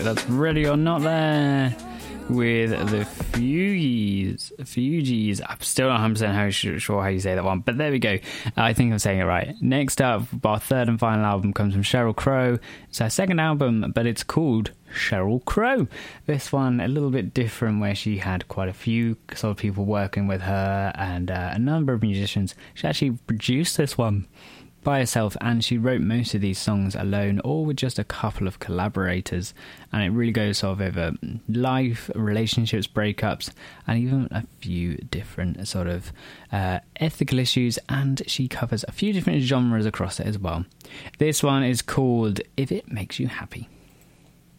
That's Ready or Not There with the Fugees. I'm still not 100% sure how you say that one, but there we go. I think I'm saying it right. Next up, our third and final album comes from Sheryl Crow. It's her second album, but it's called Sheryl Crow. This one a little bit different, where she had quite a few sort of people working with her and a number of musicians. She actually produced this one by herself, and she wrote most of these songs alone or with just a couple of collaborators, and it really goes sort of over life, relationships, breakups, and even a few different sort of ethical issues, and she covers a few different genres across it as well. This one is called If It Makes You Happy.